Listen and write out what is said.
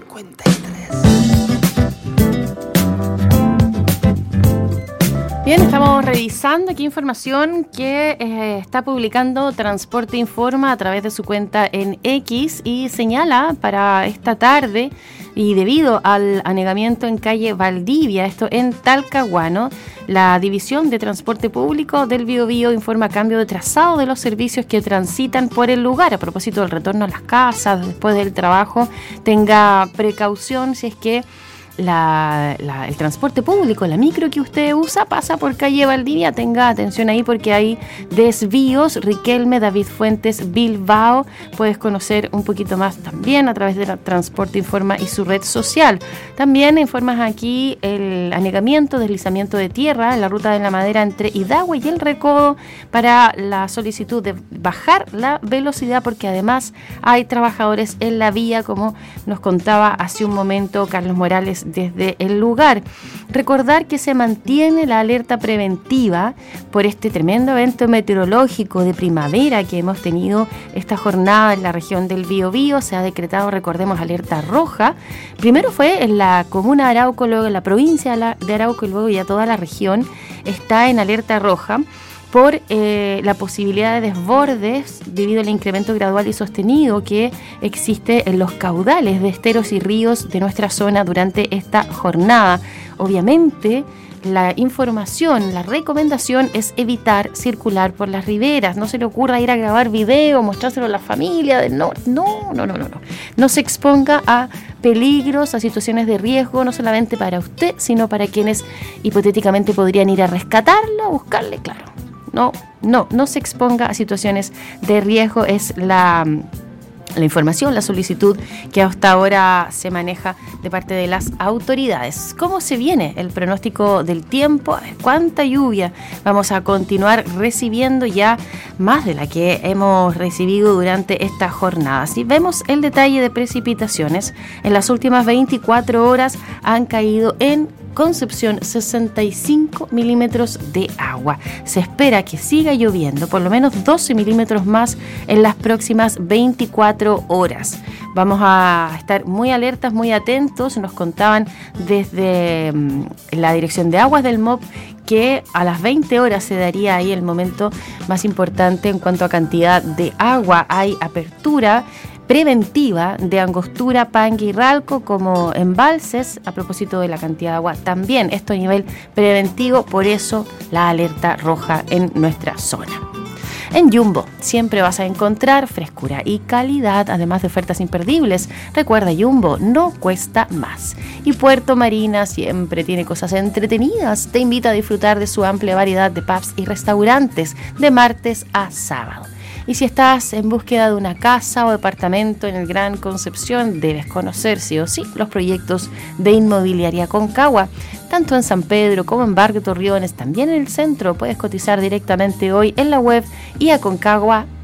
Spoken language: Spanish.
Bien, estamos revisando aquí información que está publicando Transporte Informa a través de su cuenta en X y señala para esta tarde, y debido al anegamiento en calle Valdivia, esto en Talcahuano, la División de Transporte Público del Biobío informa cambio de trazado de los servicios que transitan por el lugar. A propósito del retorno a las casas después del trabajo, tenga precaución si es que el transporte público, la micro que usted usa, pasa por calle Valdivia. Tenga atención ahí porque hay desvíos. Riquelme, David Fuentes, Bilbao. Puedes conocer un poquito más también a través de la Transporte Informa y su red social. También informas aquí el anegamiento, deslizamiento de tierra en la ruta de la Madera entre Idagüe y El Recodo para la solicitud de bajar la velocidad, porque además hay trabajadores en la vía, como nos contaba hace un momento Carlos Morales desde el lugar. Recordar que se mantiene la alerta preventiva por este tremendo evento meteorológico de primavera que hemos tenido esta jornada en la región del Biobío. Se ha decretado, recordemos, alerta roja. Primero fue en la comuna de Arauco, luego en la provincia de Arauco y luego ya toda la región está en alerta roja por la posibilidad de desbordes debido al incremento gradual y sostenido que existe en los caudales de esteros y ríos de nuestra zona durante esta jornada. Obviamente, la información, la recomendación es evitar circular por las riberas. No se le ocurra ir a grabar video, mostrárselo a la familia. No. No se exponga a peligros, a situaciones de riesgo, no solamente para usted, sino para quienes hipotéticamente podrían ir a rescatarlo, a buscarle, claro. No se exponga a situaciones de riesgo, es la información, la solicitud que hasta ahora se maneja de parte de las autoridades. ¿Cómo se viene el pronóstico del tiempo? A ver, ¿cuánta lluvia vamos a continuar recibiendo? Ya más de la que hemos recibido durante esta jornada. Si vemos el detalle de precipitaciones, en las últimas 24 horas han caído en Concepción 65 milímetros de agua. Se espera que siga lloviendo por lo menos 12 milímetros más en las próximas 24 horas. Vamos a estar muy alertas, muy atentos. Nos contaban desde la Dirección de Aguas del MOP que a las 20 horas se daría ahí el momento más importante en cuanto a cantidad de agua. Hay apertura preventiva de Angostura, Pangue y Ralco como embalses a propósito de la cantidad de agua. También esto a nivel preventivo, por eso la alerta roja en nuestra zona. En Jumbo siempre vas a encontrar frescura y calidad, además de ofertas imperdibles. Recuerda, Jumbo no cuesta más. Y Puerto Marina siempre tiene cosas entretenidas. Te invita a disfrutar de su amplia variedad de pubs y restaurantes de martes a sábado. Y si estás en búsqueda de una casa o departamento en el Gran Concepción, debes conocer sí o sí los proyectos de Inmobiliaria Aconcagua, tanto en San Pedro como en Barrio Torriones, también en el centro. Puedes cotizar directamente hoy en la web y aconcagua.cl.